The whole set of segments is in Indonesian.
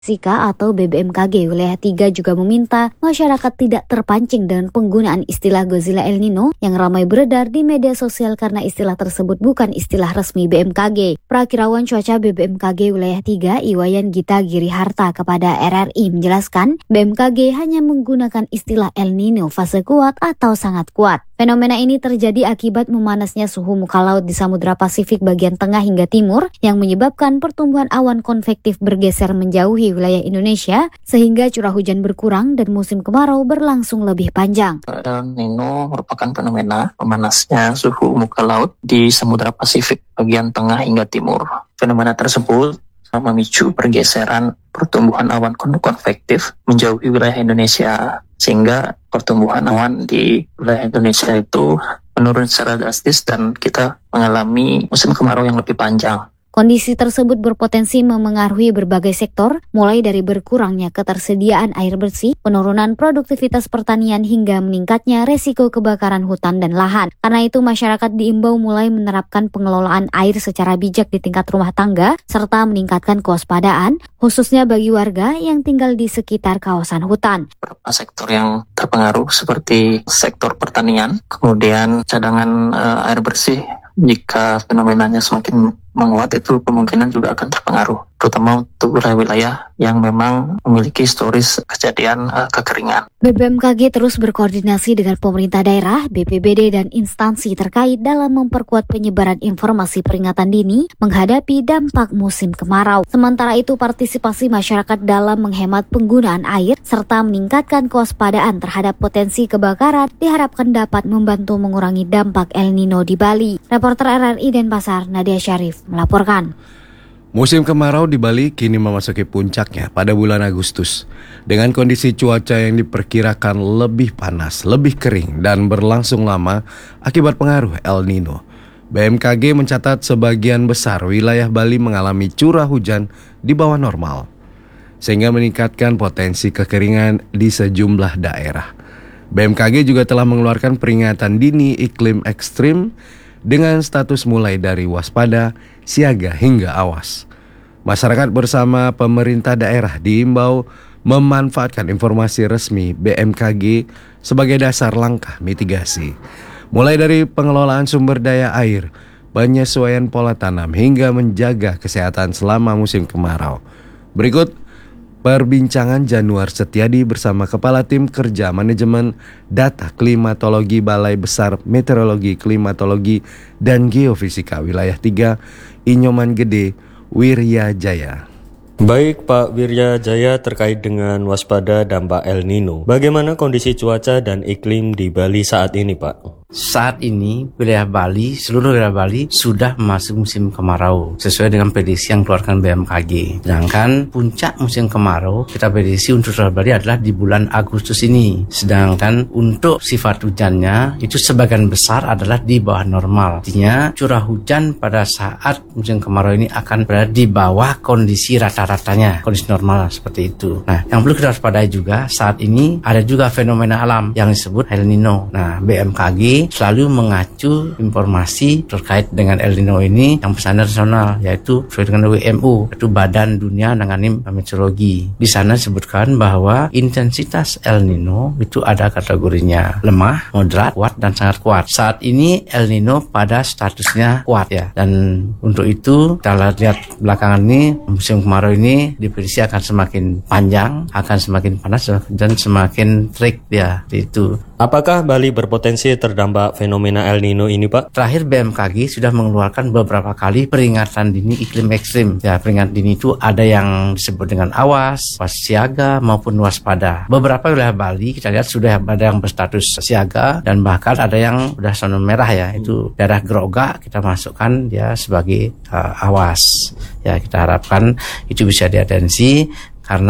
Sika atau BBMKG wilayah 3 juga meminta masyarakat tidak terpancing dengan penggunaan istilah Godzilla El Nino yang ramai beredar di media sosial karena istilah tersebut bukan istilah resmi BMKG. Prakirawan cuaca BBMKG wilayah 3 Iwayan Gita Giriharta kepada RRI menjelaskan BMKG hanya menggunakan istilah El Nino fase kuat atau sangat kuat. Fenomena ini terjadi akibat memanasnya suhu muka laut di Samudra Pasifik bagian tengah hingga timur yang menyebabkan pertumbuhan awan konvektif bergeser menjauhi wilayah Indonesia sehingga curah hujan berkurang dan musim kemarau berlangsung lebih panjang. El Nino merupakan fenomena memanasnya suhu muka laut di Samudra Pasifik bagian tengah hingga timur. Fenomena tersebut memicu pergeseran pertumbuhan awan konvektif menjauhi wilayah Indonesia, sehingga pertumbuhan awan di wilayah Indonesia itu menurun secara drastis dan kita mengalami musim kemarau yang lebih panjang. Kondisi tersebut berpotensi memengaruhi berbagai sektor, mulai dari berkurangnya ketersediaan air bersih, penurunan produktivitas pertanian hingga meningkatnya resiko kebakaran hutan dan lahan. Karena itu masyarakat diimbau mulai menerapkan pengelolaan air secara bijak di tingkat rumah tangga, serta meningkatkan kewaspadaan, khususnya bagi warga yang tinggal di sekitar kawasan hutan. Beberapa sektor yang terpengaruh seperti sektor pertanian, kemudian cadangan air bersih. Jika fenomenanya semakin menguat, itu kemungkinan juga akan terpengaruh, terutama untuk wilayah-wilayah yang memang memiliki historis kejadian kekeringan. BBMKG terus berkoordinasi dengan pemerintah daerah, BPBD, dan instansi terkait dalam memperkuat penyebaran informasi peringatan dini menghadapi dampak musim kemarau. Sementara itu, partisipasi masyarakat dalam menghemat penggunaan air serta meningkatkan kewaspadaan terhadap potensi kebakaran diharapkan dapat membantu mengurangi dampak El Nino di Bali. Reporter RRI Denpasar, Nadia Syarif, melaporkan. Musim kemarau di Bali kini memasuki puncaknya pada bulan Agustus. Dengan kondisi cuaca yang diperkirakan lebih panas, lebih kering, dan berlangsung lama akibat pengaruh El Nino. BMKG mencatat sebagian besar wilayah Bali mengalami curah hujan di bawah normal, sehingga meningkatkan potensi kekeringan di sejumlah daerah. BMKG juga telah mengeluarkan peringatan dini iklim ekstrim dengan status mulai dari waspada, siaga hingga awas. Masyarakat bersama pemerintah daerah diimbau memanfaatkan informasi resmi BMKG sebagai dasar langkah mitigasi. Mulai dari pengelolaan sumber daya air, penyesuaian pola tanam hingga menjaga kesehatan selama musim kemarau. Berikut perbincangan Januar Setiadi bersama Kepala Tim Kerja Manajemen Data Klimatologi Balai Besar Meteorologi, Klimatologi, dan Geofisika Wilayah 3, Inyoman Gede Wiryajaya. Baik Pak Wiryajaya, terkait dengan waspada dampak El Nino, bagaimana kondisi cuaca dan iklim di Bali saat ini Pak? Saat ini wilayah Bali, seluruh wilayah Bali sudah masuk musim kemarau sesuai dengan prediksi yang dikeluarkan BMKG. Sedangkan puncak musim kemarau kita prediksi untuk wilayah Bali adalah di bulan Agustus ini. Sedangkan untuk sifat hujannya itu sebagian besar adalah di bawah normal. Artinya curah hujan pada saat musim kemarau ini akan berada di bawah kondisi rata-ratanya, kondisi normal seperti itu. Nah, yang perlu kita waspadai juga saat ini ada juga fenomena alam yang disebut El Nino. Nah, BMKG selalu mengacu informasi terkait dengan El Nino ini yang bersandar nasional, yaitu sesuai dengan WMO, yaitu Badan Dunia Menangani Meteorologi. Di sana disebutkan bahwa intensitas El Nino itu ada kategorinya lemah, moderat, kuat, dan sangat kuat. Saat ini El Nino pada statusnya kuat ya, dan untuk itu kita lihat belakangan ini musim kemarau ini diprediksi akan semakin panjang, akan semakin panas dan semakin terik ya itu. Apakah Bali berpotensi terdampak fenomena El Nino ini Pak? Terakhir BMKG sudah mengeluarkan beberapa kali peringatan dini iklim ekstrim. Ya, peringatan dini itu ada yang disebut dengan awas, siaga maupun waspada. Beberapa wilayah Bali kita lihat sudah ada yang berstatus siaga dan bahkan ada yang sudah zona merah ya. Itu daerah Groga kita masukkan dia sebagai awas. Ya, kita harapkan itu bisa diatensi karena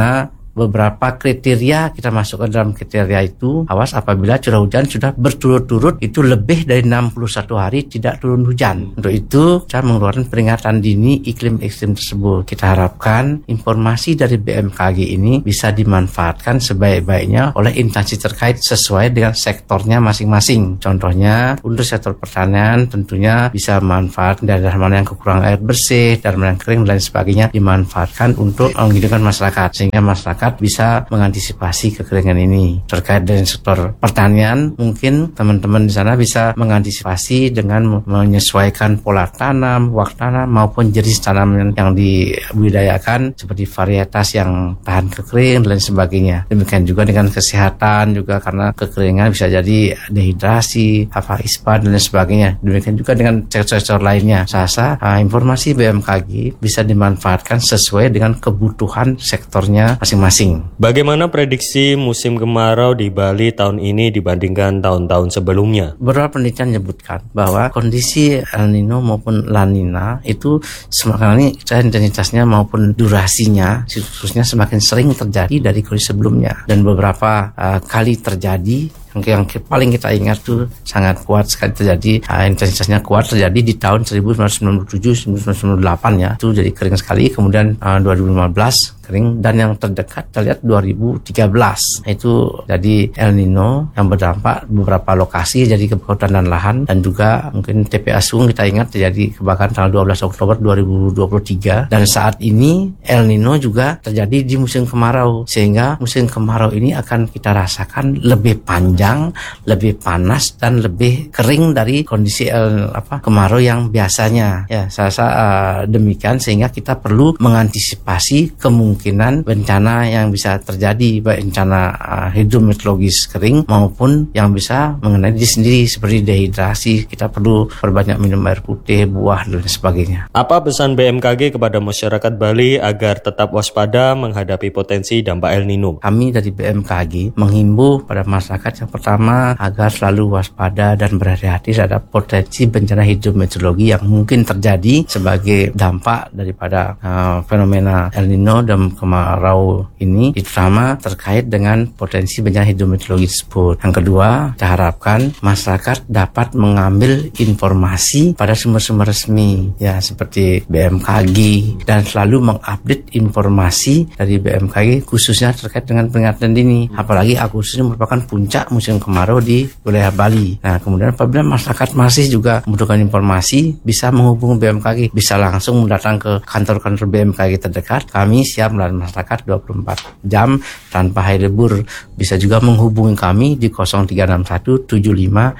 beberapa kriteria kita masukkan dalam kriteria itu. Awas apabila curah hujan sudah berturut-turut itu lebih dari 61 hari tidak turun hujan. Untuk itu kita mengeluarkan peringatan dini iklim ekstrim tersebut. Kita harapkan informasi dari BMKG ini bisa dimanfaatkan sebaik-baiknya oleh instansi terkait sesuai dengan sektornya masing-masing. Contohnya untuk sektor pertanian tentunya bisa manfaat daerah mana yang kekurangan air bersih, daerah mana yang kering dan lain sebagainya dimanfaatkan untuk menghidupkan masyarakat sehingga masyarakat bisa mengantisipasi kekeringan ini. Terkait dengan sektor pertanian, mungkin teman-teman di sana bisa mengantisipasi dengan menyesuaikan pola tanam, waktu tanam maupun jenis tanaman yang dibudidayakan seperti varietas yang tahan kekering dan lain sebagainya. Demikian juga dengan kesehatan juga karena kekeringan bisa jadi dehidrasi, ispa dan lain sebagainya. Demikian juga dengan sektor-sektor lainnya. Saya informasi BMKG bisa dimanfaatkan sesuai dengan kebutuhan sektornya masing-masing. Bagaimana prediksi musim kemarau di Bali tahun ini dibandingkan tahun-tahun sebelumnya? Beberapa penelitian menyebutkan bahwa kondisi El Nino maupun La Nina itu semakin intensitasnya maupun durasinya siklusnya semakin sering terjadi dari kondisi sebelumnya, dan beberapa kali terjadi. Yang paling kita ingat tuh sangat kuat sekali terjadi, intensitasnya kuat terjadi di tahun 1997-1998 ya, itu jadi kering sekali. Kemudian 2015 kering, dan yang terdekat kita lihat 2013 itu jadi El Nino yang berdampak beberapa lokasi jadi kebakaran dan lahan, dan juga mungkin TPA Sung kita ingat terjadi kebakaran tanggal 12 Oktober 2023. Dan saat ini El Nino juga terjadi di musim kemarau, sehingga musim kemarau ini akan kita rasakan lebih panjang, lebih panas dan lebih kering dari kondisi kemarau yang biasanya. Ya, saya demikian sehingga kita perlu mengantisipasi kemungkinan bencana yang bisa terjadi, baik bencana hidrometeorologis kering maupun yang bisa mengenai diri sendiri seperti dehidrasi. Kita perlu perbanyak minum air putih, buah dan sebagainya. Apa pesan BMKG kepada masyarakat Bali agar tetap waspada menghadapi potensi dampak El Nino? Kami dari BMKG menghimbau pada masyarakat yang pertama agar selalu waspada dan berhati-hati terhadap potensi bencana hidrometeorologi yang mungkin terjadi sebagai dampak daripada fenomena El Nino dan kemarau ini, terutama terkait dengan potensi bencana hidrometeorologi tersebut. Yang kedua, kita harapkan masyarakat dapat mengambil informasi pada sumber-sumber resmi ya seperti BMKG, dan selalu mengupdate informasi dari BMKG khususnya terkait dengan peringatan dini. Apalagi Agustus ini merupakan puncak musim kemarau di wilayah Bali. Nah, kemudian apabila masyarakat masih juga membutuhkan informasi, bisa menghubungi BMKG, bisa langsung datang ke kantor-kantor BMKG terdekat. Kami siap melayani masyarakat 24 jam tanpa hari libur. Bisa juga menghubungi kami di 0361 75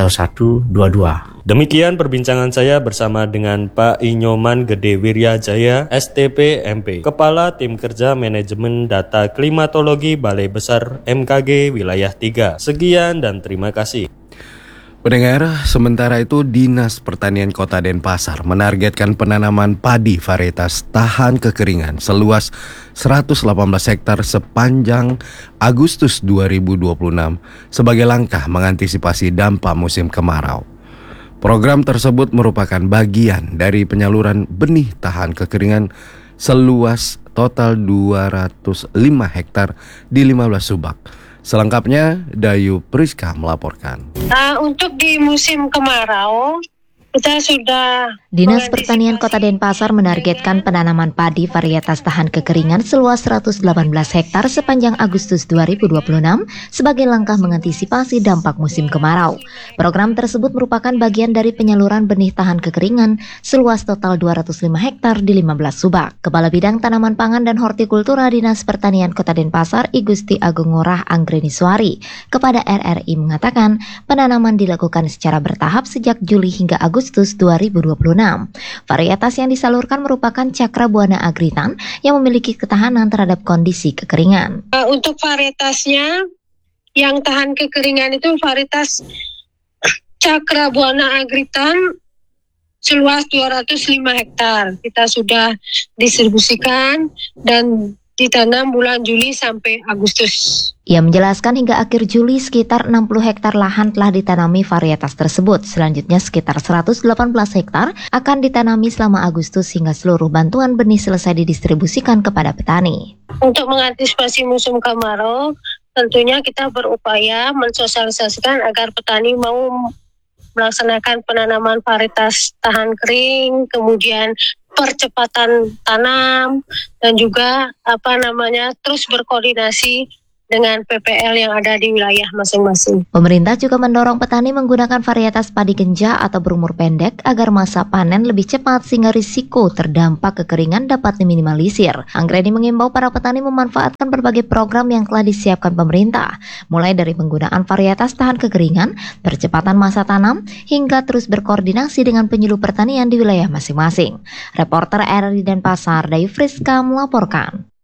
1122. Demikian perbincangan saya bersama dengan Pak Inyoman Gede Wiryajaya, STP MP, Kepala Tim Kerja Manajemen Data Klimatologi Balai Besar MKG Wilayah 3. Sekian dan terima kasih. Pendengar, sementara itu Dinas Pertanian Kota Denpasar menargetkan penanaman padi varietas tahan kekeringan seluas 118 hektar sepanjang Agustus 2026 sebagai langkah mengantisipasi dampak musim kemarau. Program tersebut merupakan bagian dari penyaluran benih tahan kekeringan seluas total 205 hektar di 15 subak. Selengkapnya, Dayu Priska melaporkan. Untuk di musim kemarau, kita sudah Dinas Pertanian Kota Denpasar menargetkan penanaman padi varietas tahan kekeringan seluas 118 hektar sepanjang Agustus 2026 sebagai langkah mengantisipasi dampak musim kemarau. Program tersebut merupakan bagian dari penyaluran benih tahan kekeringan seluas total 205 hektar di 15 subak. Kepala Bidang Tanaman Pangan dan Hortikultura Dinas Pertanian Kota Denpasar, I Gusti Agung Ngurah Anggraniswari, kepada RRI mengatakan penanaman dilakukan secara bertahap sejak Juli hingga Agustus 2026. Varietas yang disalurkan merupakan Cakra Buana Agritan yang memiliki ketahanan terhadap kondisi kekeringan. Untuk varietasnya yang tahan kekeringan itu varietas Cakra Buana Agritan seluas 205 hektar. Kita sudah distribusikan dan ditanam bulan Juli sampai Agustus. Ia menjelaskan hingga akhir Juli sekitar 60 hektar lahan telah ditanami varietas tersebut. Selanjutnya sekitar 118 hektar akan ditanami selama Agustus hingga seluruh bantuan benih selesai didistribusikan kepada petani. Untuk mengantisipasi musim kemarau, tentunya kita berupaya mensosialisasikan agar petani mau melaksanakan penanaman varietas tahan kering, kemudian percepatan tanam, dan juga terus berkoordinasi dengan PPL yang ada di wilayah masing-masing. Pemerintah juga mendorong petani menggunakan varietas padi genja atau berumur pendek agar masa panen lebih cepat sehingga risiko terdampak kekeringan dapat diminimalisir. Anggreni mengimbau para petani memanfaatkan berbagai program yang telah disiapkan pemerintah, mulai dari penggunaan varietas tahan kekeringan, percepatan masa tanam, hingga terus berkoordinasi dengan penyuluh pertanian di wilayah masing-masing. Reporter RRI Denpasar, Dayu Friska melaporkan.